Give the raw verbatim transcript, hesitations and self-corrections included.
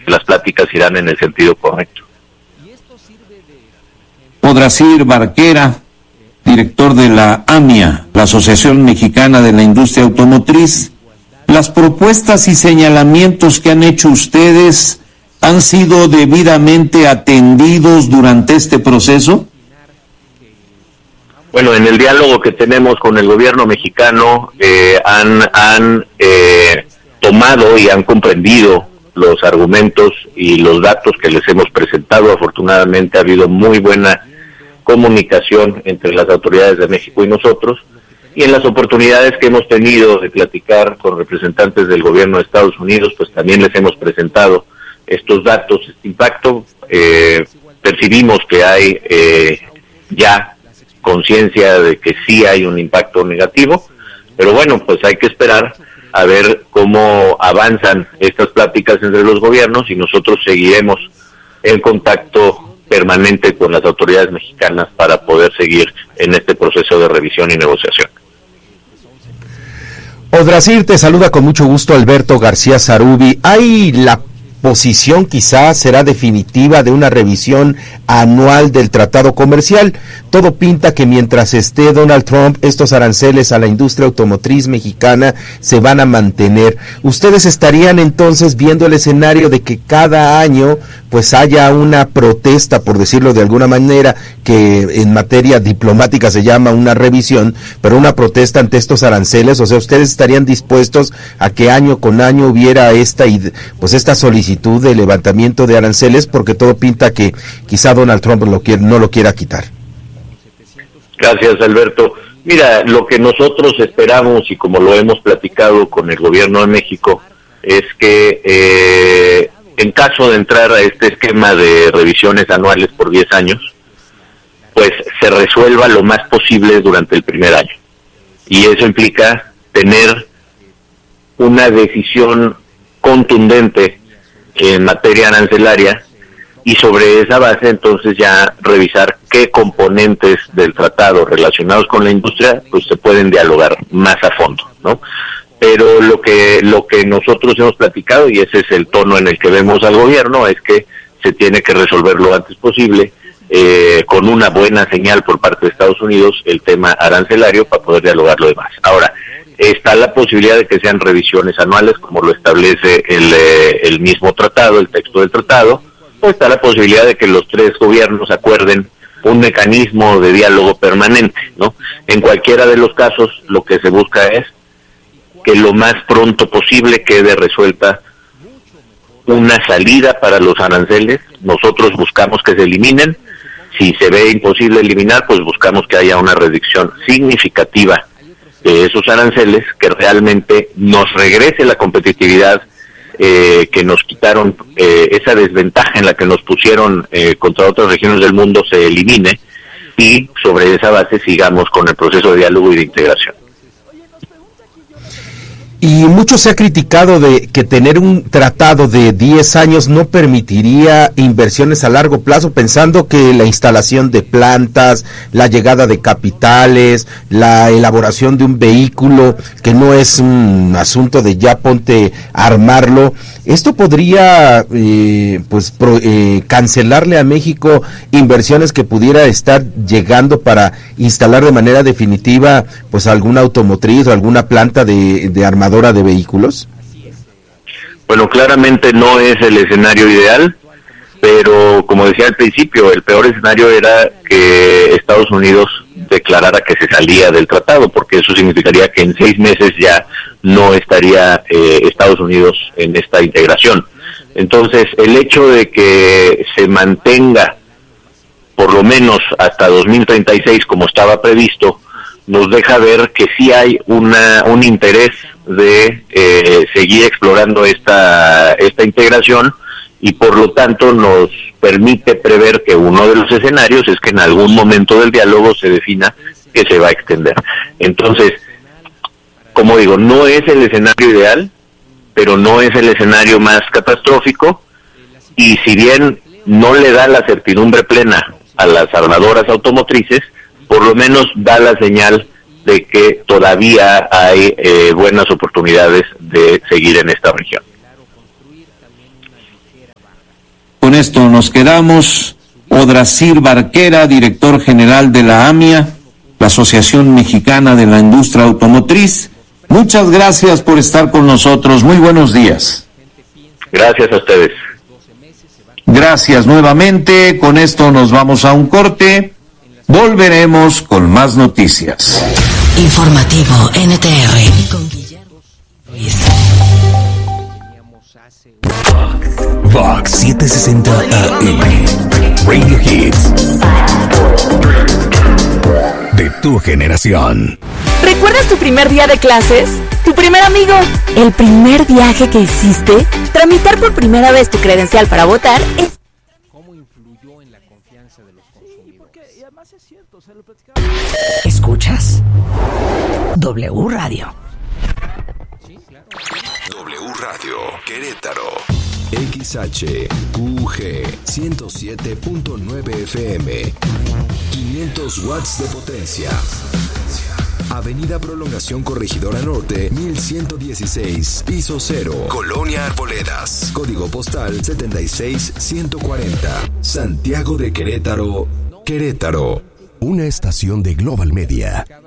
las pláticas irán en el sentido correcto. Odrasir Barquera, director de la AMIA, la Asociación Mexicana de la Industria Automotriz, ¿las propuestas y señalamientos que han hecho ustedes han sido debidamente atendidos durante este proceso? Bueno, en el diálogo que tenemos con el gobierno mexicano eh, han, han eh, tomado y han comprendido los argumentos y los datos que les hemos presentado. Afortunadamente ha habido muy buena comunicación entre las autoridades de México y nosotros, y en las oportunidades que hemos tenido de platicar con representantes del gobierno de Estados Unidos, pues también les hemos presentado estos datos, este impacto. Eh, percibimos que hay eh, ya conciencia de que sí hay un impacto negativo, pero bueno, pues hay que esperar a ver cómo avanzan estas pláticas entre los gobiernos, y nosotros seguiremos en contacto permanente con las autoridades mexicanas para poder seguir en este proceso de revisión y negociación. Odrasir, te saluda con mucho gusto Alberto García Zarubi. ¿Hay la posición quizás será definitiva de una revisión anual del tratado comercial? Todo pinta que mientras esté Donald Trump, estos aranceles a la industria automotriz mexicana se van a mantener. ¿Ustedes estarían entonces viendo el escenario de que cada año pues haya una protesta, por decirlo de alguna manera, que en materia diplomática se llama una revisión, pero una protesta ante estos aranceles? O sea, ¿ustedes estarían dispuestos a que año con año hubiera esta pues esta solicitud de levantamiento de aranceles, porque todo pinta que quizá Donald Trump lo quiere, no lo quiera quitar? Gracias, Alberto. Mira, lo que nosotros esperamos, y como lo hemos platicado con el gobierno de México, es que eh, en caso de entrar a este esquema de revisiones anuales por diez años, pues se resuelva lo más posible durante el primer año. Y eso implica tener una decisión contundente en materia arancelaria, y sobre esa base entonces ya revisar qué componentes del tratado relacionados con la industria pues se pueden dialogar más a fondo, ¿no? Pero lo que lo que nosotros hemos platicado, y ese es el tono en el que vemos al gobierno, es que se tiene que resolver lo antes posible, eh, con una buena señal por parte de Estados Unidos, el tema arancelario, para poder dialogar lo demás. Ahora, está la posibilidad de que sean revisiones anuales, como lo establece el, eh, el mismo tratado, el texto del tratado, o está la posibilidad de que los tres gobiernos acuerden un mecanismo de diálogo permanente, ¿no? En cualquiera de los casos, lo que se busca es que lo más pronto posible quede resuelta una salida para los aranceles. Nosotros buscamos que se eliminen. Si se ve imposible eliminar, pues buscamos que haya una reducción significativa de esos aranceles, que realmente nos regrese la competitividad eh, que nos quitaron, eh, esa desventaja en la que nos pusieron eh, contra otras regiones del mundo se elimine, y sobre esa base sigamos con el proceso de diálogo y de integración. Y mucho se ha criticado de que tener un tratado de diez años no permitiría inversiones a largo plazo, pensando que la instalación de plantas, la llegada de capitales, la elaboración de un vehículo, que no es un asunto de ya ponte a armarlo, esto podría eh, pues pro, eh, cancelarle a México inversiones que pudiera estar llegando para instalar de manera definitiva pues alguna automotriz o alguna planta de, de armador de vehículos. Bueno, claramente no es el escenario ideal, pero como decía al principio, el peor escenario era que Estados Unidos declarara que se salía del tratado, porque eso significaría que en seis meses ya no estaría eh, Estados Unidos en esta integración. Entonces, el hecho de que se mantenga por lo menos hasta dos mil treinta y seis como estaba previsto, nos deja ver que sí hay una un interés de eh, seguir explorando esta esta integración, y por lo tanto nos permite prever que uno de los escenarios es que en algún momento del diálogo se defina que se va a extender. Entonces, como digo, no es el escenario ideal, pero no es el escenario más catastrófico, y si bien no le da la certidumbre plena a las armadoras automotrices, por lo menos da la señal de que todavía hay eh, buenas oportunidades de seguir en esta región. Con esto nos quedamos. Odrasir Barquera, director general de la AMIA, la Asociación Mexicana de la Industria Automotriz. Muchas gracias por estar con nosotros. Muy buenos días. Gracias a ustedes. Gracias nuevamente. Con esto nos vamos a un corte. Volveremos con más noticias. Informativo N T R con Guillermo Ruiz. Vox setecientos sesenta A M, Radio Hits de tu generación. ¿Recuerdas tu primer día de clases? ¿Tu primer amigo? ¿El primer viaje que hiciste? Tramitar por primera vez tu credencial para votar es... ¿Cómo influyó en la confianza de los consumidores? Sí, porque y además es cierto, se lo platicaba. ¿Escuchas? W Radio. Sí, claro. W Radio Querétaro. X H Q G ciento siete punto nueve F M. quinientos watts de potencia. Avenida Prolongación Corregidora Norte, mil ciento dieciséis, piso cero, Colonia Arboledas. Código postal setenta y seis ciento cuarenta. Santiago de Querétaro, Querétaro. Una estación de Global Media.